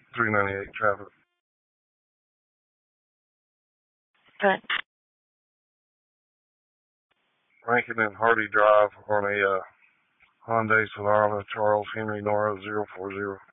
398 traffic. Okay. Rankin and Hardy Drive on a Hyundai Sonata Charles Henry Nora 040.